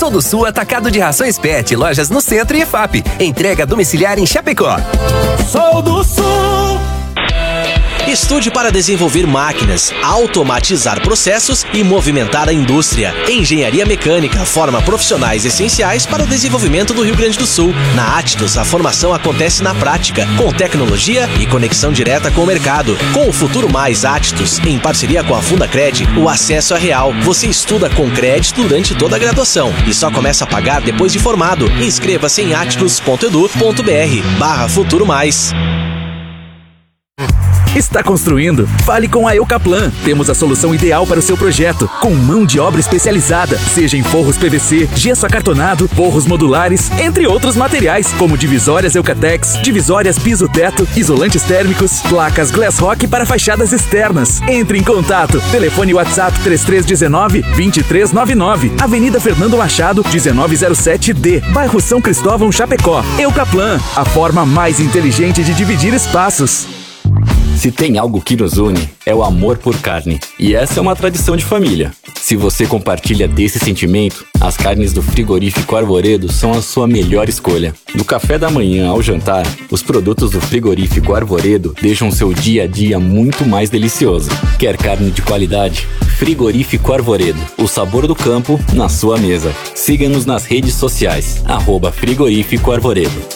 Sou do Sul Atacado de Rações Pet, lojas no Centro e EFAP. Entrega domiciliar em Chapecó. Sou do Sul. Estude para desenvolver máquinas, automatizar processos e movimentar a indústria. Engenharia Mecânica forma profissionais essenciais para o desenvolvimento do Rio Grande do Sul. Na Atlas, a formação acontece na prática, com tecnologia e conexão direta com o mercado. Com o Futuro Mais Atlas, em parceria com a Fundacred, o acesso é real. Você estuda com crédito durante toda a graduação e só começa a pagar depois de formado. Inscreva-se em atlas.edu.br/Futuro Mais. Está construindo? Fale com a Eucaplan. Temos a solução ideal para o seu projeto, com mão de obra especializada, seja em forros PVC, gesso acartonado, forros modulares, entre outros materiais, como divisórias Eucatex, divisórias piso-teto, isolantes térmicos, placas Glassrock para fachadas externas. Entre em contato. Telefone WhatsApp 3319-2399, Avenida Fernando Machado, 1907D, bairro São Cristóvão, Chapecó. Eucaplan, a forma mais inteligente de dividir espaços. Se tem algo que nos une, é o amor por carne. E essa é uma tradição de família. Se você compartilha desse sentimento, as carnes do Frigorífico Arvoredo são a sua melhor escolha. Do café da manhã ao jantar, os produtos do Frigorífico Arvoredo deixam seu dia a dia muito mais delicioso. Quer carne de qualidade? Frigorífico Arvoredo. O sabor do campo na sua mesa. Siga-nos nas redes sociais. @Frigorífico Arvoredo.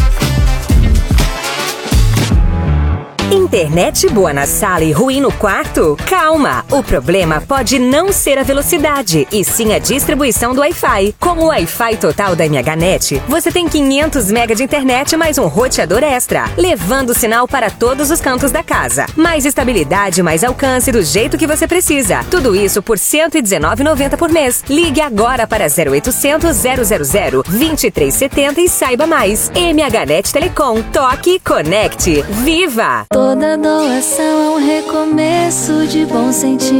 Internet boa na sala e ruim no quarto? Calma! O problema pode não ser a velocidade, e sim a distribuição do Wi-Fi. Com o Wi-Fi total da MHNet, você tem 500 MB de internet mais um roteador extra, levando o sinal para todos os cantos da casa. Mais estabilidade, mais alcance do jeito que você precisa. Tudo isso por R$ 119,90 por mês. Ligue agora para 0800 000 2370 e saiba mais. MHNet Telecom. Toque e conecte. Viva! Toda doação é um recomeço de bons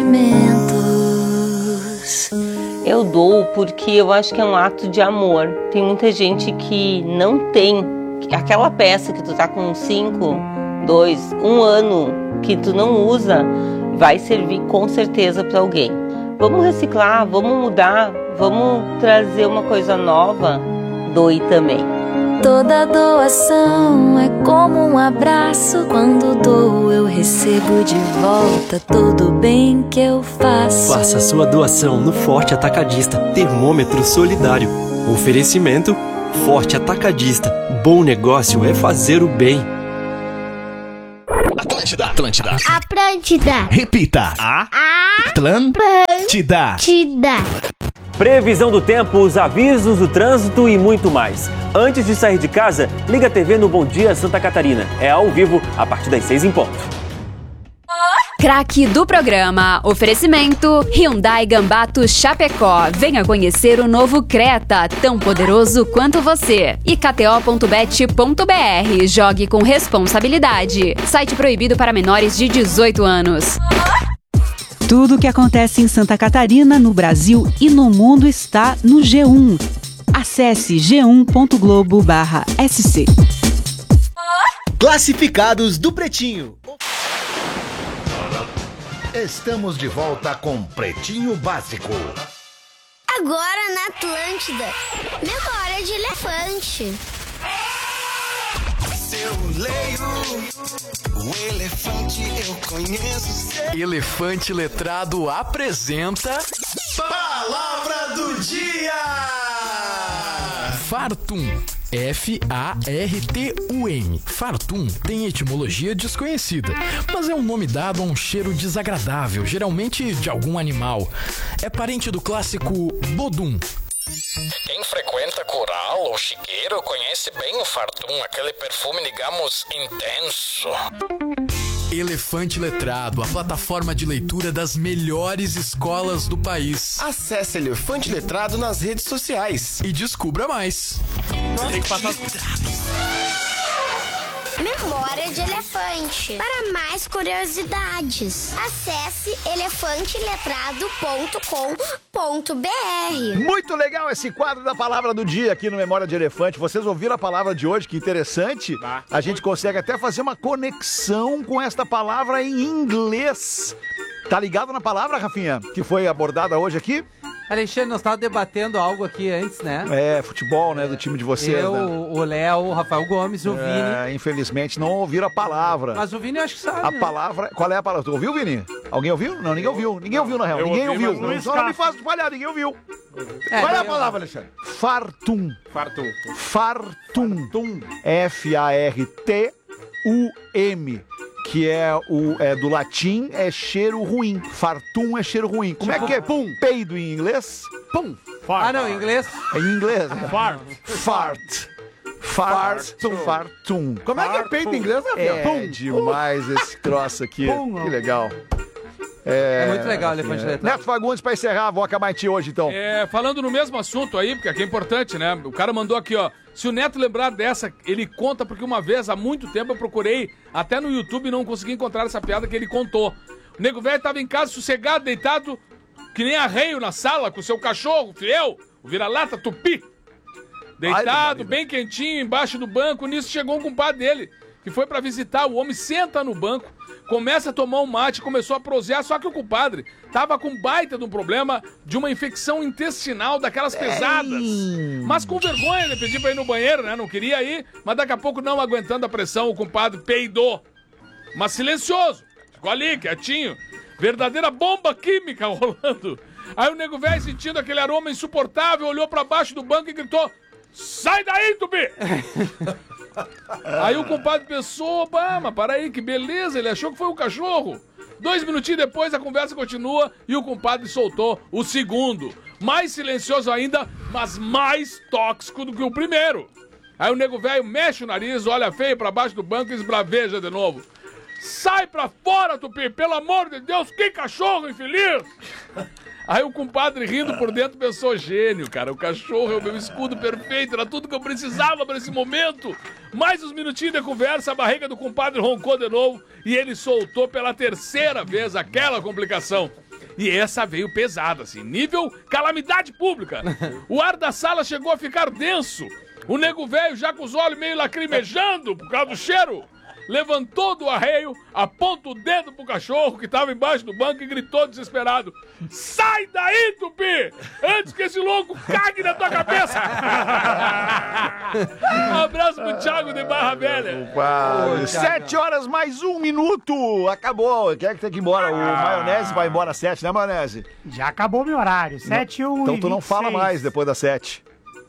sentimentos. Eu dou porque eu acho que é um ato de amor. Tem muita gente que não tem aquela peça que tu tá com 5, 2, 1 ano que tu não usa, vai servir com certeza para alguém. Vamos reciclar, vamos mudar, vamos trazer uma coisa nova. Doe também. Toda doação é como um abraço. Quando dou, eu recebo de volta todo o bem que eu faço. Faça sua doação no Forte Atacadista Termômetro Solidário. Oferecimento Forte Atacadista. Bom negócio é fazer o bem. Atlântida. Atlântida. Atlântida. Repita. Atlântida. Previsão do tempo, os avisos do trânsito e muito mais. Antes de sair de casa, liga a TV no Bom Dia Santa Catarina. É ao vivo, a partir das 6 em ponto. Craque do programa. Oferecimento Hyundai Gambato Chapecó. Venha conhecer o novo Creta, tão poderoso quanto você. E KTO.bet.br. Jogue com responsabilidade. Site proibido para menores de 18 anos. Tudo o que acontece em Santa Catarina, no Brasil e no mundo está no G1. Acesse g1.globo/sc. Classificados do Pretinho. Estamos de volta com Pretinho Básico. Agora na Atlântida, memória de elefante. Eu leio o elefante, eu conheço. Elefante Letrado apresenta Palavra do Dia. Fartum. F-A-R-T-U-M. Fartum tem etimologia desconhecida, mas é um nome dado a um cheiro desagradável, geralmente de algum animal. É parente do clássico bodum. Quem frequenta coral ou chiqueiro conhece bem o Fartum, aquele perfume, digamos, intenso. Elefante Letrado, a plataforma de leitura das melhores escolas do país. Acesse Elefante Letrado nas redes sociais e descubra mais. Tem que passar... Memória de elefante. Para mais curiosidades, acesse elefanteletrado.com.br. Muito legal esse quadro da Palavra do Dia aqui no Memória de Elefante. Vocês ouviram a palavra de hoje? Que interessante. A gente consegue até fazer uma conexão com esta palavra em inglês. Tá ligado na palavra, Rafinha, que foi abordada hoje aqui? Alexandre, nós estávamos debatendo algo aqui antes, né? Futebol, né? Do time de vocês, Eu, né? o Léo, o Rafael Gomes e o Vini. Infelizmente não ouviram a palavra. Mas o Vini eu acho que sabe. A palavra... Qual é a palavra? Tu ouviu, Vini? Alguém ouviu? Não, ninguém ouviu. Ninguém ouviu, na real. Ninguém ouviu. Só não me faz falhar, ninguém ouviu. Qual é a palavra, Alexandre? Fartum. Fartum. F-A-R-T-U-M. Que é do latim, é cheiro ruim. Fartum é cheiro ruim. Como é que é? Pum. Peido em inglês? Pum. Ah, não, em inglês? Em inglês. Fart. Fartum. Como é que é peito em inglês, Rafael? É demais esse troço aqui. Que legal. É muito legal, Elefante Letrado. Neto Fagundes, pra encerrar, vou acabar em ti hoje, então. Falando no mesmo assunto aí, porque aqui é importante, né? O cara mandou aqui, ó. Se o Neto lembrar dessa, ele conta, porque uma vez, há muito tempo, eu procurei até no YouTube e não consegui encontrar essa piada que ele contou. O nego velho tava em casa, sossegado, deitado, que nem arreio na sala, com o seu cachorro, fiel, o vira-lata tupi. Deitado, bem quentinho, embaixo do banco. Nisso chegou um compadre dele, que foi pra visitar. O homem senta no banco, começa a tomar um mate, começou a prosear, só que o compadre tava com baita de um problema de uma infecção intestinal daquelas pesadas. Mas com vergonha, ele pediu pra ir no banheiro, né? Não queria ir, mas daqui a pouco, não aguentando a pressão, o compadre peidou. Mas silencioso, ficou ali, quietinho. Verdadeira bomba química rolando. Aí o nego velho, sentindo aquele aroma insuportável, olhou pra baixo do banco e gritou: sai daí, Tupi! Aí o compadre pensou, mas para aí, que beleza, ele achou que foi um cachorro. 2 minutinhos depois a conversa continua e o compadre soltou o segundo. Mais silencioso ainda, mas mais tóxico do que o primeiro. Aí o nego velho mexe o nariz, olha feio pra baixo do banco e esbraveja de novo: sai pra fora, Tupi, pelo amor de Deus, que cachorro infeliz! Aí o compadre, rindo por dentro, pensou: gênio, cara, o cachorro é o meu escudo perfeito, era tudo que eu precisava para esse momento. Mais uns minutinhos de conversa, a barriga do compadre roncou de novo e ele soltou pela 3ª vez aquela complicação. E essa veio pesada, assim, nível calamidade pública. O ar da sala chegou a ficar denso. O nego velho, já com os olhos meio lacrimejando por causa do cheiro, levantou do arreio, aponta o dedo pro cachorro que tava embaixo do banco e gritou desesperado: sai daí, Tupi! Antes que esse louco cague na tua cabeça! Um abraço pro Thiago de Barra Velha. 7 horas mais 1 minuto. Acabou. Quem é que tem que ir embora? O Maionese vai embora às 7, né, Maionese? Já acabou meu horário. 7 e 1. Então tu não fala mais depois das 7.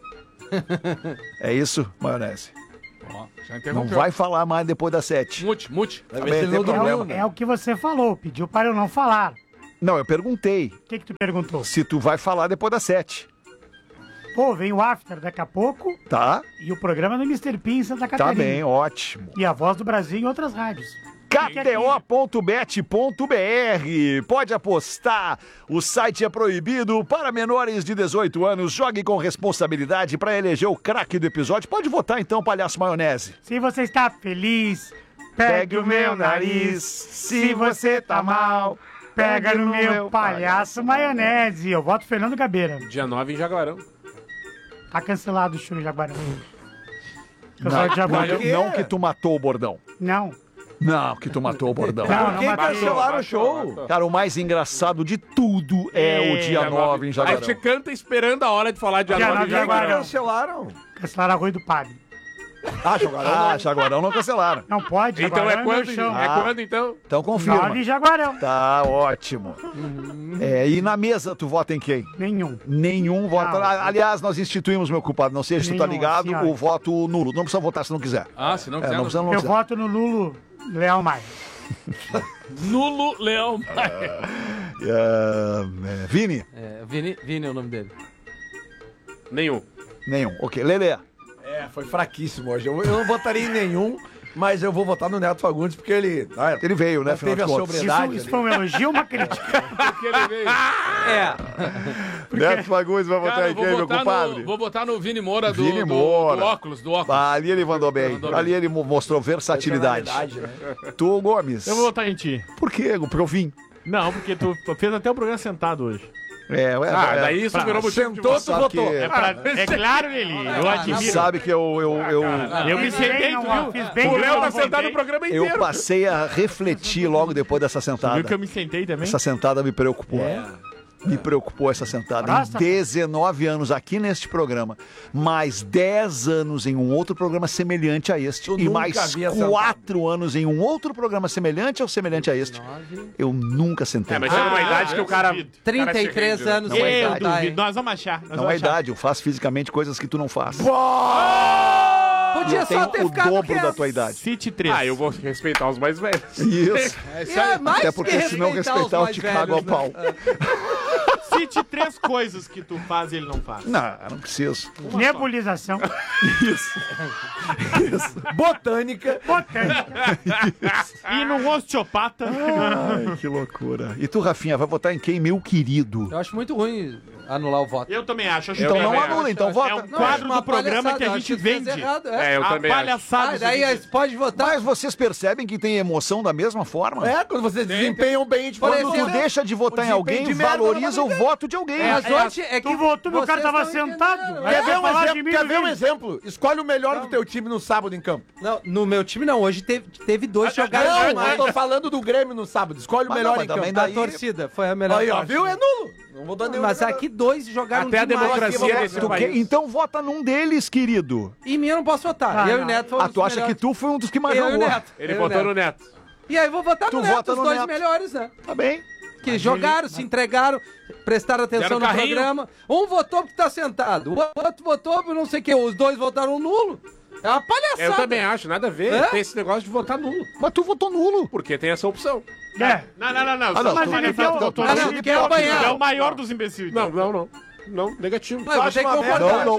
É isso, Maionese? Não vai falar mais depois das 7. Mute. É o que você falou, pediu para eu não falar. Não, eu perguntei. O que tu perguntou? Se tu vai falar depois das 7. Pô, vem o After daqui a pouco. Tá. E o programa do Mr. P em Santa Catarina. Tá bem, ótimo. E a Voz do Brasil em outras rádios. KTO.bet.br. Pode apostar. O site é proibido para menores de 18 anos. Jogue com responsabilidade para eleger o craque do episódio. Pode votar então, Palhaço Maionese. Se você está feliz, pegue o meu nariz. Se você tá mal, pega no meu Palhaço Maionese. Eu voto Fernando Gabeira. Dia 9 em Jaguarão. Tá cancelado o show em Jaguarão. Não que tu matou o bordão. Não, que tu matou o bordão. Não cancelaram o show. Cara, o mais engraçado de tudo é o dia 9 em Jaguarão. Aí você canta esperando a hora de falar dia 9 em Jaguarão. Cancelaram a Rui do Padre. Jaguarão não cancelaram. Não pode. Então é quando? É quando, então? Então confirma. 9 em Jaguarão. Tá, ótimo. E na mesa tu vota em quem? Nenhum voto. Aliás, nós instituímos, meu culpado, não sei se tu tá ligado, senhora. o voto nulo. Não precisa votar se não quiser. Se não quiser. Eu voto no Nulo Leão Maia. Nulo Leão Maia. Vini? Vini é o nome dele. Nenhum. Ok. Lelê. Foi fraquíssimo hoje. Eu não votaria em nenhum, mas eu vou votar no Neto Fagundes porque ele veio, né? Teve a sobriedade. Isso foi um elogio ou uma crítica? Porque ele veio. Neto Fagundes vai votar em quem, meu compadre? Vou votar no Vini Moura do óculos. Ali ele mandou bem. Ali ele mostrou versatilidade. Né? Tu, Gomes. Eu vou votar em ti. Por quê? Porque eu vim. Não, porque tu fez até o programa sentado hoje. Daí isso virou motivo. Sentou, tu votou. É claro, Lili. Eu admiro. Sabe que eu me sentei, tu viu? O Léo tá sentado no programa inteiro. Eu passei a refletir logo depois dessa sentada. Tu viu que eu me sentei também? Essa sentada me preocupou. me preocupou essa sentada. Próstata. Em 19 anos aqui neste programa, mais 10 anos em um outro programa semelhante a este, Eu e nunca mais vi essa 4 anos em um outro programa semelhante ou semelhante a este. Eu nunca sentei. Mas chega uma idade que o cara... 33 anos. Não é Eu idade. duvido. Nós vamos achar. Não é idade, eu faço fisicamente coisas que tu não faz. Podia eu só tenho ter o ficado dobro quieto. da tua idade. City 3. Ah, eu vou respeitar os mais velhos. Isso. Mais Até porque que se não respeitar, os eu mais te cago ao velhos, pau. né? Cite 3 coisas que tu faz e ele não faz. Não preciso. Nebulização. Isso. Botânica. E no osteopata. Ai, que loucura. E tu, Rafinha, vai votar em quem, meu querido? Eu acho muito ruim anular o voto. Eu também acho. Então não anula, então vota. É um quadro do programa que a gente vende. Eu a também palhaçada. Daí pode votar. Mas vocês percebem que tem emoção da mesma forma? É, quando vocês desempenham bem, tipo, Quando tu deixa de votar em alguém, valoriza o voto de alguém. Mas hoje é que Tu votou, meu cara tava sentado. Aí Quer ver vai um falar de exemplo? mim Quer no ver um vídeo. exemplo? Escolhe o melhor do teu time no sábado em campo. Não, no meu time não. Hoje teve dois que jogaram Não, demais. eu tô falando do Grêmio no sábado. Escolhe o Mas melhor não, em mas campo. também Da daí- torcida. Foi a melhor. Aí, ó, parte. viu? É nulo. Não vou dar nenhum. Mas aqui dois jogaram Até a demais. democracia desse Tu país. quer- Então vota num deles, querido. Em mim eu não posso votar. Eu e o Neto fomos Tu acha que tu foi um dos que mais Eu e o jogou? Neto. Ele Eu e o votou no Neto. E aí eu vou votar Tu no Neto, vota os no dois Neto. melhores, né? Tá bem. Que jogaram, se entregaram, prestaram atenção Deram no carrinho. programa. Um votou porque tá sentado, o outro votou por não sei o que, os dois votaram nulo. É uma palhaçada. Eu também acho, nada a ver. É? Tem esse negócio de votar nulo. Mas tu votou nulo. Porque tem essa opção. É. Não. não, Mas tu- ele tu- deu- tu- tu- Ah, não, tu- quer apanhar. É o maior dos imbecis. Não, negativo. Ué, vou ter que concordar. Não.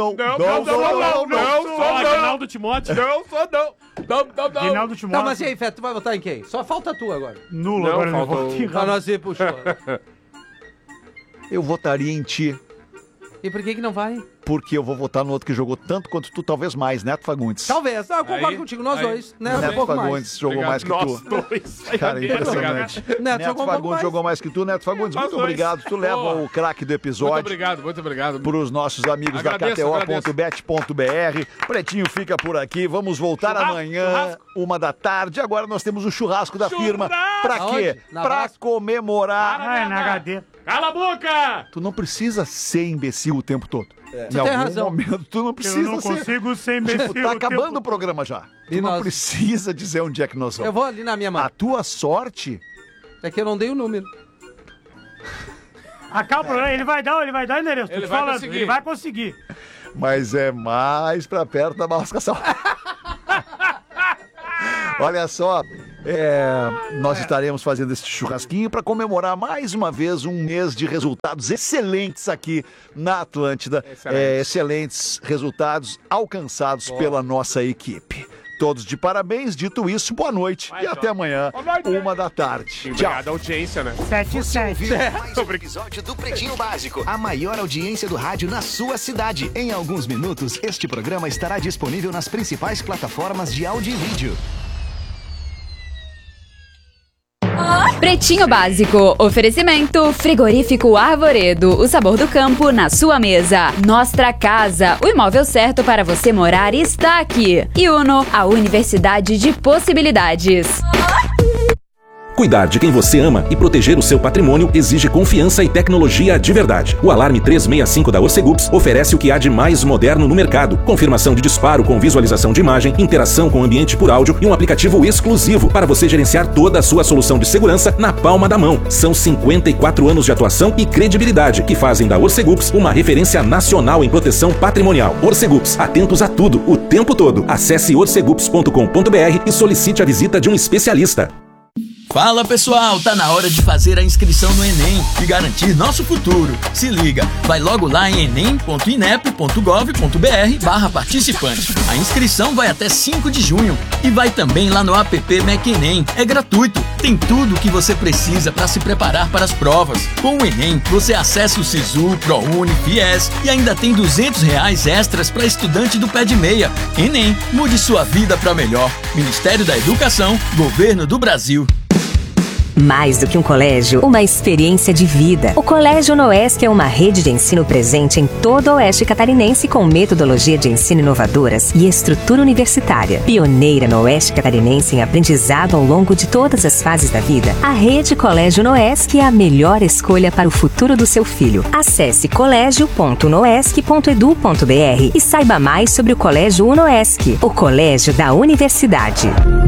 Só Aguinaldo Timóteo. Não, só não. Não. Reinaldo Tá, Timóteo. mas e aí, Fé, tu vai votar em quem? Só falta tu agora. Nulo, Não, agora eu não faltou vou um. Pra nós ir pro show. Eu votaria em ti, E por que não vai? porque eu vou votar no outro que jogou tanto quanto tu, talvez mais, Neto Fagundes. Talvez. Ah, eu concordo Aí, contigo, nós aí. dois. Neto um Neto pouco mais. Fagundes jogou Obrigado. mais que Nós tu. dois. Cara, impressionante. Neto Neto jogou um pouco Fagundes mais. jogou mais que tu. Neto Fagundes, Nós muito dois. obrigado. Tu leva Boa. o craque do Muito episódio obrigado. para os nossos amigos Agradeço, da KTO.bet.br. Pretinho fica por aqui. Vamos voltar amanhã, 1h. Agora nós temos o churrasco da firma. Pra quê? Aonde? Na Pra Vasco? comemorar. Ah, é na HD. Cala a boca! Tu não precisa ser imbecil o tempo todo. Em Tu tem algum razão. momento tu não Eu precisa não ser. consigo ser imbecil. Tipo, tá o acabando tempo- o programa já. Tu E não nós? precisa dizer onde é que nós Eu vamos. vou ali na minha mão. A tua sorte É que eu não dei o número. Acaba, ele vai dar o endereço. Tô Ele te vai falando, conseguir. ele vai conseguir. mas é mais pra perto da mascação. Olha só, nós estaremos fazendo esse churrasquinho para comemorar mais uma vez um mês de resultados excelentes aqui na Atlântida. Excelentes resultados alcançados pela nossa equipe. Todos de parabéns. Dito isso, boa noite e até amanhã, 1h. Tchau. Obrigado, audiência, né? 7-7. Mais um episódio do Pretinho Básico, a maior audiência do rádio na sua cidade. Em alguns minutos, este programa estará disponível nas principais plataformas de áudio e vídeo. Pretinho Básico. Oferecimento Frigorífico Arvoredo. O sabor do campo na sua mesa. Nostra Casa. O imóvel certo para você morar está aqui. E Uno, a Universidade de Possibilidades. Cuidar de quem você ama e proteger o seu patrimônio exige confiança e tecnologia de verdade. O Alarme 365 da Orcegups oferece o que há de mais moderno no mercado. Confirmação de disparo com visualização de imagem, interação com o ambiente por áudio e um aplicativo exclusivo para você gerenciar toda a sua solução de segurança na palma da mão. São 54 anos de atuação e credibilidade que fazem da Orcegups uma referência nacional em proteção patrimonial. Orcegups, atentos a tudo, o tempo todo. Acesse orcegups.com.br e solicite a visita de um especialista. Fala pessoal, tá na hora de fazer a inscrição no Enem e garantir nosso futuro. Se liga, vai logo lá em enem.inep.gov.br/participante. A inscrição vai até 5 de junho e vai também lá no app MacEnem. É gratuito, tem tudo o que você precisa para se preparar para as provas. Com o Enem, você acessa o Sisu, ProUni, FIES e ainda tem R$200 extras para estudante do pé de meia. Enem, mude sua vida para melhor. Ministério da Educação, Governo do Brasil. Mais do que um colégio, uma experiência de vida. O Colégio Noesc é uma rede de ensino presente em todo o oeste catarinense com metodologia de ensino inovadoras e estrutura universitária. Pioneira no oeste catarinense em aprendizado ao longo de todas as fases da vida, a rede Colégio Noesc é a melhor escolha para o futuro do seu filho. Acesse colégio.noesc.edu.br e saiba mais sobre o Colégio Unoesc, o colégio da universidade.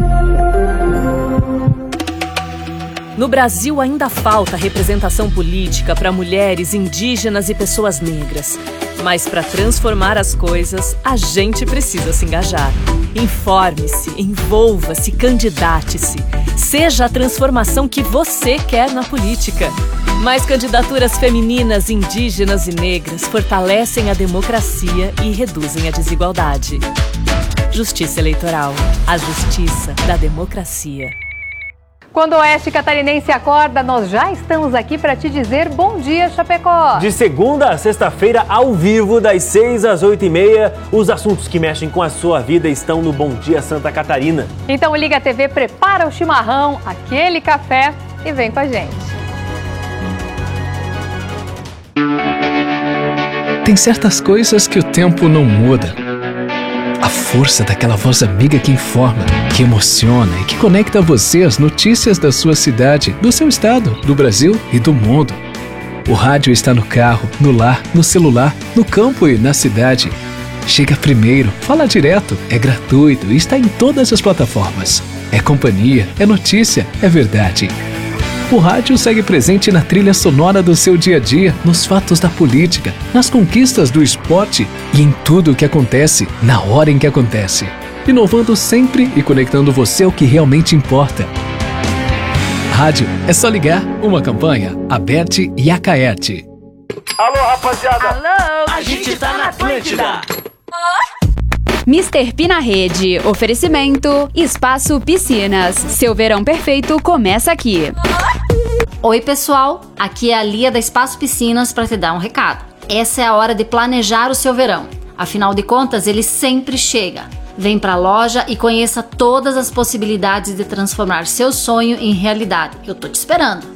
No Brasil ainda falta representação política para mulheres, indígenas e pessoas negras. Mas para transformar as coisas, a gente precisa se engajar. Informe-se, envolva-se, candidate-se. Seja a transformação que você quer na política. Mais candidaturas femininas, indígenas e negras fortalecem a democracia e reduzem a desigualdade. Justiça Eleitoral. A justiça da democracia. Quando o Oeste Catarinense acorda, nós já estamos aqui para te dizer bom dia, Chapecó. De segunda a sexta-feira, ao vivo, das 6 às 8h30, os assuntos que mexem com a sua vida estão no Bom Dia Santa Catarina. Então o Liga TV prepara o chimarrão, aquele café e vem com a gente. Tem certas coisas que o tempo não muda. A força daquela voz amiga que informa, que emociona e que conecta você às notícias da sua cidade, do seu estado, do Brasil e do mundo. O rádio está no carro, no lar, no celular, no campo e na cidade. Chega primeiro, fala direto, é gratuito e está em todas as plataformas. É companhia, é notícia, é verdade. O rádio segue presente na trilha sonora do seu dia a dia, nos fatos da política, nas conquistas do esporte e em tudo o que acontece, na hora em que acontece. Inovando sempre e conectando você ao que realmente importa. Rádio é só ligar. Uma campanha, Aberte e Acaerte. Alô, rapaziada! Alô! A gente tá na Atlântida! Mr. P na Rede. Oferecimento Espaço Piscinas. Seu verão perfeito começa aqui. Oi, pessoal. Aqui é a Lia da Espaço Piscinas para te dar um recado. Essa é a hora de planejar o seu verão. Afinal de contas, ele sempre chega. Vem pra loja e conheça todas as possibilidades de transformar seu sonho em realidade. Eu tô te esperando.